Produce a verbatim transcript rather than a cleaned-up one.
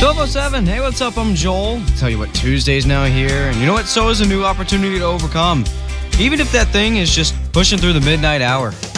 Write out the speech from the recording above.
twelve oh seven. Hey, what's up? I'm Joel. Tell you what, Tuesday's now here. And you know what? So is a new opportunity to overcome. Even if that thing is just pushing through the midnight hour.